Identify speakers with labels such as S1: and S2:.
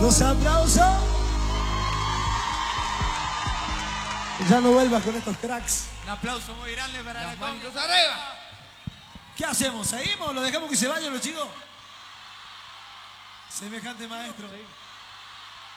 S1: Los aplausos. Ya no vuelvas con estos cracks.
S2: Un aplauso muy grande para la conga.
S3: arriba.
S1: ¿Qué hacemos? ¿Seguimos? ¿Lo dejamos que se vayan los chicos? Semejante maestro.